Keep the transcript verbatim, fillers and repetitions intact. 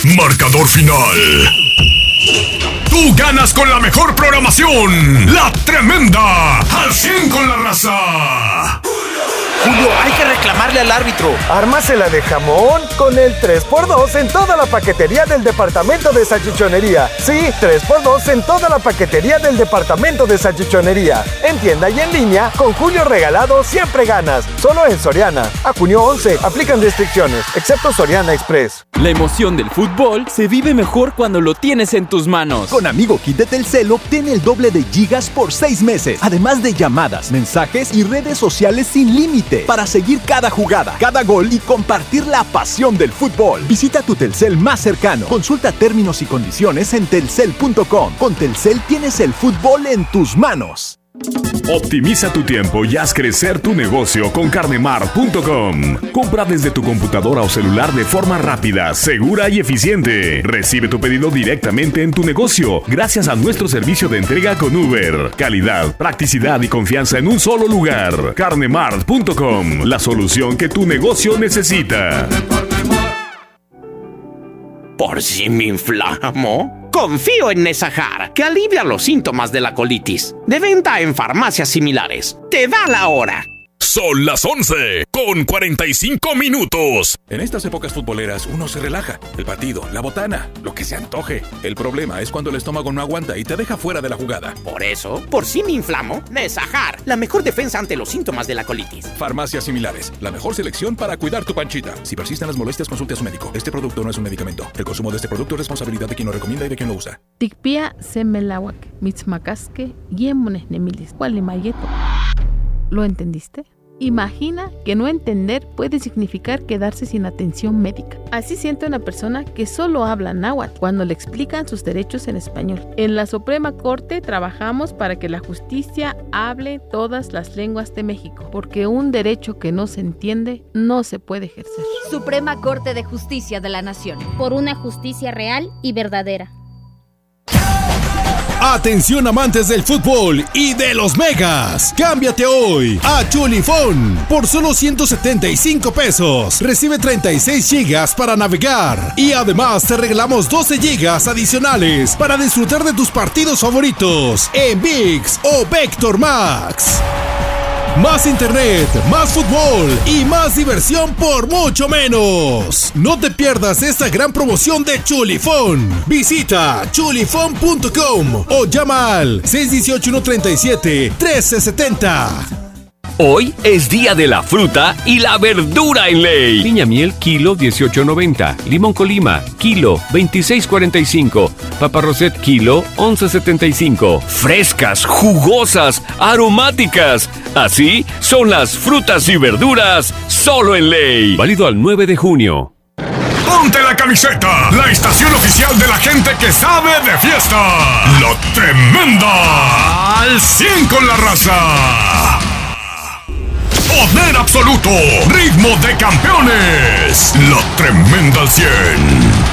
Marcador final. Tú ganas con la mejor programación. La Tremenda. Al cien con la raza. Julio, hay que reclamarle al árbitro. Ármasela de jamón con el tres por dos en toda la paquetería del departamento de salchichonería. Sí, tres por dos en toda la paquetería del departamento de salchichonería. En tienda y en línea, con Julio Regalado siempre ganas. Solo en Soriana. A junio once, aplican restricciones, excepto Soriana Express. La emoción del fútbol se vive mejor cuando lo tienes en tus manos. Con Amigo Kit de Telcel obtén el doble de gigas por seis meses. Además de llamadas, mensajes y redes sociales sin límite. Para seguir cada jugada, cada gol y compartir la pasión del fútbol. Visita tu Telcel más cercano. Consulta términos y condiciones en telcel punto com. Con Telcel tienes el fútbol en tus manos. Optimiza tu tiempo y haz crecer tu negocio con carnemart punto com. Compra desde tu computadora o celular de forma rápida, segura y eficiente. Recibe tu pedido directamente en tu negocio gracias a nuestro servicio de entrega con Uber. Calidad, practicidad y confianza en un solo lugar. carnemart punto com, la solución que tu negocio necesita. ¿Por si me inflamo? Confío en Nesajar, que alivia los síntomas de la colitis. De venta en farmacias similares. Te da la hora. Son las once con cuarenta y cinco minutos. En estas épocas futboleras uno se relaja. El partido, la botana, lo que se antoje. El problema es cuando el estómago no aguanta y te deja fuera de la jugada. Por eso, por si me inflamo, Nesajar, la mejor defensa ante los síntomas de la colitis. Farmacias similares, la mejor selección para cuidar tu panchita. Si persisten las molestias, consulte a su médico. Este producto no es un medicamento. El consumo de este producto es responsabilidad de quien lo recomienda y de quien lo usa. Tikpia semelawak, mitzmakaske, yemones nemilis, cualimayeto. ¿Lo entendiste? Imagina que no entender puede significar quedarse sin atención médica. Así siente una persona que solo habla náhuatl cuando le explican sus derechos en español. En la Suprema Corte trabajamos para que la justicia hable todas las lenguas de México, porque un derecho que no se entiende no se puede ejercer. Suprema Corte de Justicia de la Nación. Por una justicia real y verdadera. Atención amantes del fútbol y de los megas. Cámbiate hoy a Chulifón por solo ciento setenta y cinco pesos. Recibe treinta y seis gigas para navegar y además te regalamos doce gigas adicionales para disfrutar de tus partidos favoritos en ViX o Vector Max. Más internet, más fútbol y más diversión por mucho menos. No te pierdas esta gran promoción de Chulifón. Visita chulifón punto com o llama al seis uno ocho, uno tres siete, uno tres siete cero. Hoy es día de la fruta y la verdura en ley. Piña miel, kilo dieciocho noventa. Limón Colima, kilo veintiséis cuarenta y cinco. Papa Roset, kilo once setenta y cinco. Frescas, jugosas, aromáticas. Así son las frutas y verduras solo en ley. Válido al nueve de junio. Ponte la camiseta, la estación oficial de la gente que sabe de fiesta. La Tremenda. Al cien con la raza. Poder absoluto, ritmo de campeones. La Tremenda al cien.